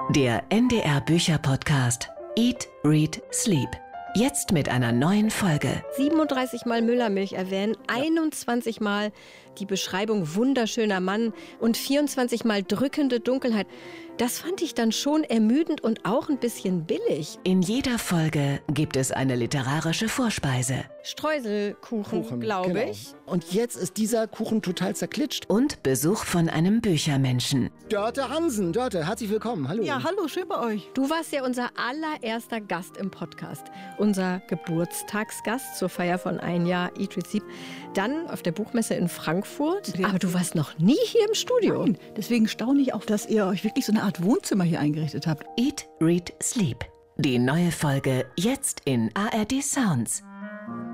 Der NDR Bücher-Podcast Eat, Read, Sleep. Jetzt mit einer neuen Folge. 37 Mal Müllermilch erwähnen, 21 Mal die Beschreibung wunderschöner Mann und 24 Mal drückende Dunkelheit. Das fand ich dann schon ermüdend und auch ein bisschen billig. In jeder Folge gibt es eine literarische Vorspeise. Streuselkuchen, glaube ich. Und jetzt ist dieser Kuchen total zerklitscht. Und Besuch von einem Büchermenschen. Dörte Hansen, Dörte, herzlich willkommen. Hallo. Ja, hallo, schön bei euch. Du warst ja unser allererster Gast im Podcast. Unser Geburtstagsgast zur Feier von ein Jahr Eat, Read, Sleep. Dann auf der Buchmesse in Frankfurt. Ja. Aber du warst noch nie hier im Studio. Nein, deswegen staune ich auch, dass ihr euch wirklich so eine Art Wohnzimmer hier eingerichtet habt. Eat, Read, Sleep. Die neue Folge jetzt in ARD Sounds.